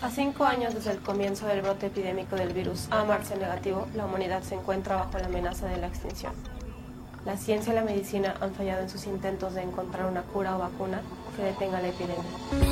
A 5 años desde el comienzo del brote epidémico del virus A-Marse negativo, la humanidad se encuentra bajo la amenaza de la extinción. La ciencia y la medicina han fallado en sus intentos de encontrar una cura o vacuna que detenga la epidemia.